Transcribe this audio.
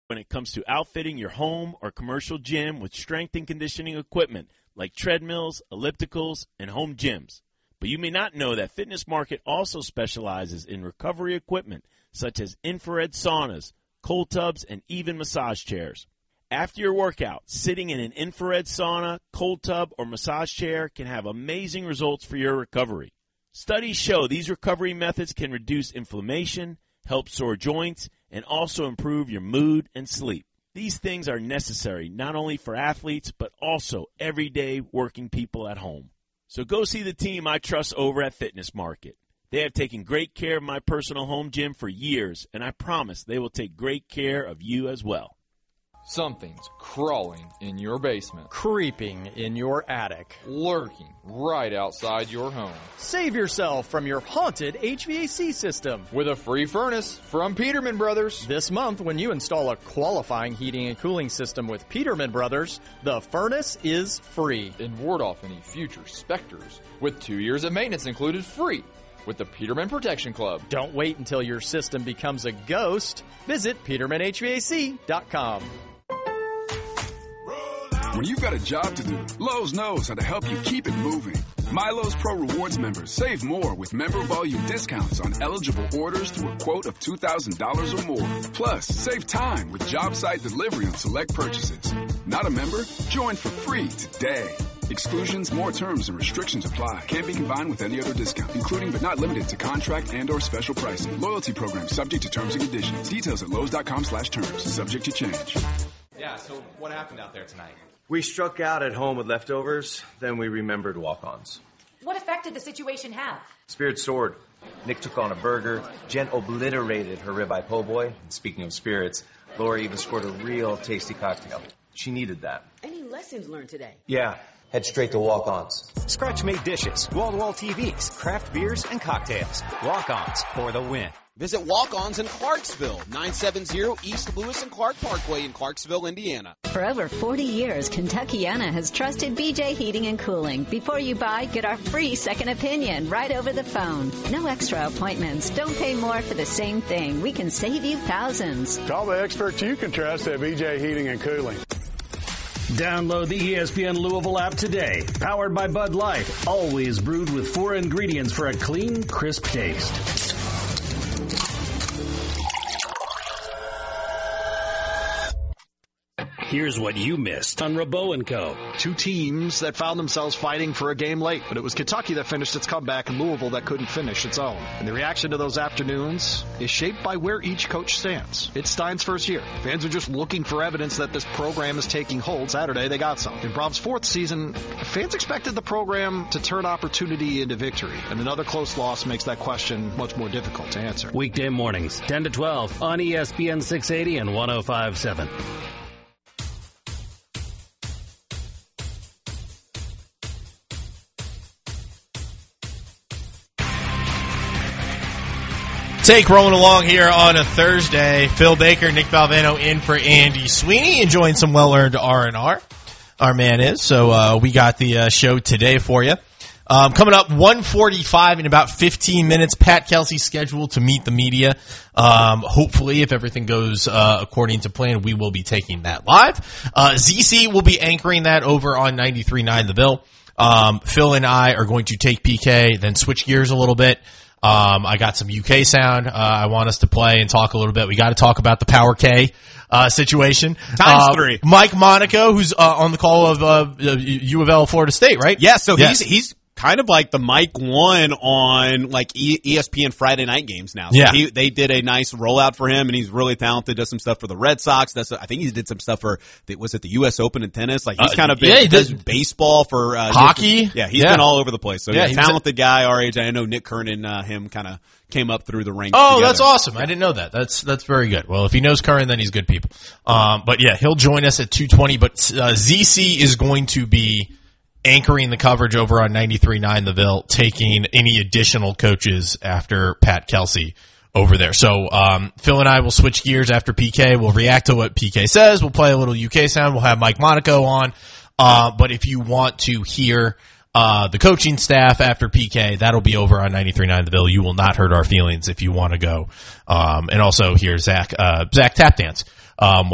when it comes to outfitting your home or commercial gym with strength and conditioning equipment like treadmills, ellipticals, and home gyms. But you may not know that Fitness Market also specializes in recovery equipment such as infrared saunas, cold tubs, and even massage chairs. After your workout, sitting in an infrared sauna, cold tub, or massage chair can have amazing results for your recovery. Studies show these recovery methods can reduce inflammation, help sore joints, and also improve your mood and sleep. These things are necessary not only for athletes, but also everyday working people at home. So go see the team I trust over at Fitness Market. They have taken great care of my personal home gym for years, and I promise they will take great care of you as well. Something's crawling in your basement, creeping in your attic, lurking right outside your home. Save yourself from your haunted HVAC system with a free furnace from Peterman Brothers. This month, when you install a qualifying heating and cooling system with Peterman Brothers, the furnace is free. And ward off any future specters with 2 years of maintenance included free with the Peterman Protection Club. Don't wait until your system becomes a ghost. Visit PetermanHVAC.com. When you've got a job to do, Lowe's knows how to help you keep it moving. My Lowe's Pro Rewards members save more with member volume discounts on eligible orders through a quote of $2,000 or more. Plus, save time with job site delivery on select purchases. Not a member? Join for free today. Exclusions, more terms, and restrictions apply. Can't be combined with any other discount, including but not limited to contract and or special pricing. Loyalty program subject to terms and conditions. Details at Lowe's.com/terms. Subject to change. Yeah, so what happened out there tonight? We struck out at home with leftovers, then we remembered walk-ons. What effect did the situation have? Spirit soared. Nick took on a burger. Jen obliterated her ribeye po' boy. And speaking of spirits, Laura even scored a real tasty cocktail. She needed that. Any lessons learned today? Yeah. Head straight to walk-ons. Scratch-made dishes, wall-to-wall TVs, craft beers, and cocktails. Walk-ons for the win. Visit Walk-Ons in Clarksville, 970 East Lewis and Clark Parkway in Clarksville, Indiana. For over 40 years, Kentuckiana has trusted BJ Heating and Cooling. Before you buy, get our free second opinion right over the phone. No extra appointments. Don't pay more for the same thing. We can save you thousands. Call the experts you can trust at BJ Heating and Cooling. Download the ESPN Louisville app today. Powered by Bud Light. Always brewed with 4 ingredients for a clean, crisp taste. Here's what you missed on Rabot & Co. Two teams that found themselves fighting for a game late, but it was Kentucky that finished its comeback and Louisville that couldn't finish its own. And the reaction to those afternoons is shaped by where each coach stands. It's Stein's first year. Fans are just looking for evidence that this program is taking hold. Saturday, they got some. In Brom's fourth season, fans expected the program to turn opportunity into victory, and another close loss makes that question much more difficult to answer. Weekday mornings, 10 to 12 on ESPN 680 and 105.7. Take rolling along here on a Thursday. Phil Baker, Nick Valvano in for Andy Sweeney, enjoying some well-earned R&R. Our man is. So we got the show today for you. Coming up 1:45 in about 15 minutes. Pat Kelsey scheduled to meet the media. Hopefully, if everything goes according to plan, we will be taking that live. ZC will be anchoring that over on 93.9 The Ville. Phil and I are going to take PK, then switch gears a little bit. I got some UK sound I want us to play and talk a little bit. We got to talk about the Power K situation. Times 3. Mike Monaco, who's on the call of U of L Florida State, right? Yeah, so he's kind of like the Mike One on like ESPN Friday night games now. So yeah. They did a nice rollout for him, and he's really talented. Does some stuff for the Red Sox. I think he did some stuff for was it the U.S. Open in tennis? Like he's kind of been he does baseball for hockey. He's been all over the place. So yeah, he's a talented guy our age. I know Nick Kernan, him kind of came up through the ranks. Oh, together. That's awesome. I didn't know that. That's very good. Well, if he knows Curran, then he's good people. But yeah, he'll join us at 2:20. But ZC is going to be anchoring the coverage over on 93.9 The Ville, taking any additional coaches after Pat Kelsey over there. So Phil and I will switch gears after PK. We'll react to what PK says. We'll play a little UK sound. We'll have Mike Monaco on. But if you want to hear the coaching staff after PK, that'll be over on 93.9 The Ville. You will not hurt our feelings if you want to go. And also hear Zach Tapdance